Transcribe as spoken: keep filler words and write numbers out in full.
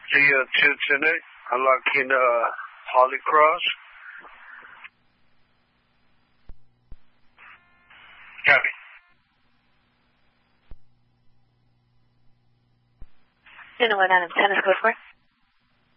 the uh, tits in it. I like in uh, Holy Cross. Copy. You know what I'm tennis code for?